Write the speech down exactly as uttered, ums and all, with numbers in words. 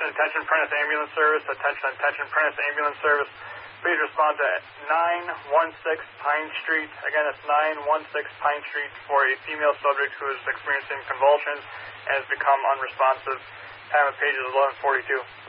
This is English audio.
Attention, attention, Prentice Ambulance Service. Attention, attention, Prentice Ambulance Service. Please respond to nine one six Pine Street. Again, it's nine one six Pine Street for a female subject who is experiencing convulsions and has become unresponsive. Time of page is eleven forty-two.